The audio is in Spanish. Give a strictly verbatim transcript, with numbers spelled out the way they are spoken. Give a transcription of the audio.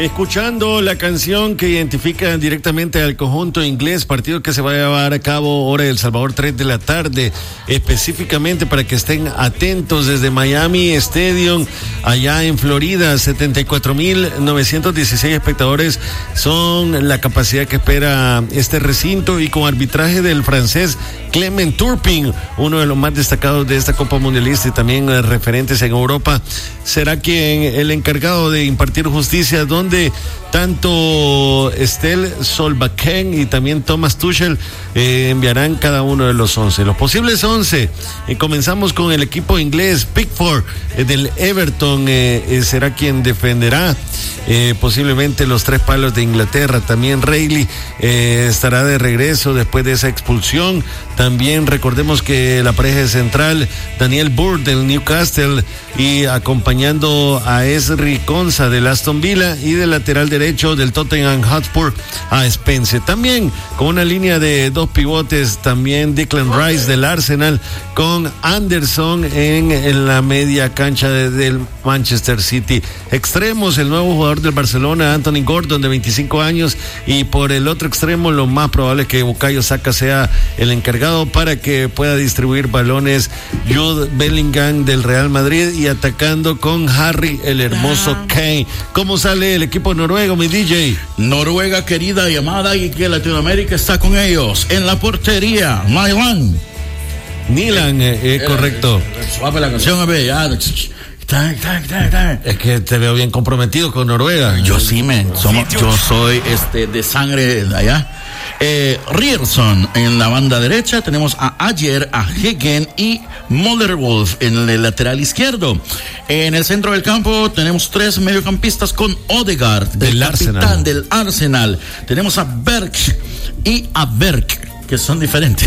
Escuchando la canción que identifica directamente al conjunto inglés, partido que se va a llevar a cabo hora de El Salvador, tres de la tarde, específicamente para que estén atentos desde Miami Stadium, allá en Florida. setenta y cuatro mil novecientos dieciséis espectadores son la capacidad que espera este recinto, y con arbitraje del francés Clement Turpin, uno de los más destacados de esta Copa Mundialista y también eh, referentes en Europa, será quien el encargado de impartir justicia, donde tanto Estelle Solbakken y también Thomas Tuchel eh, enviarán cada uno de los once. Los posibles once, eh, comenzamos con el equipo inglés. Pickford eh, del Everton eh, eh, será quien defenderá eh, posiblemente los tres palos de Inglaterra. También Reilly eh, estará de regreso después de esa expulsión. También recordemos que la pareja central, Daniel Burke del Newcastle, y acompañando a Ezri Konsa del Aston Villa, y del lateral derecho del Tottenham Hotspur a Spence. También con una línea de dos pivotes, también Declan Rice del Arsenal, con Anderson en, en la media cancha de, del Manchester City. Extremos, el nuevo jugador del Barcelona, Anthony Gordon, de veinticinco años, y por el otro extremo lo más probable es que Bukayo Saka sea el encargado para que pueda distribuir balones Jude Bellingham del Real Madrid, y atacando con Harry el hermoso Kane. ¿Cómo sale el equipo noruego, mi D J? Noruega querida y amada, y que Latinoamérica está con ellos. En la portería, Nyland. Nyland, eh, eh, correcto. Suave la canción, a ver, ya. Es que te veo bien comprometido con Noruega. Yo sí, men. Somos, yo soy este de sangre de allá. Eh, Rierson en la banda derecha, tenemos a Ayer, a Hegen y Mollerwolf en el lateral izquierdo. En el centro del campo tenemos tres mediocampistas con Odegaard, del del capitán Arsenal. del Arsenal. Tenemos a Berg y a Berg, que son diferentes.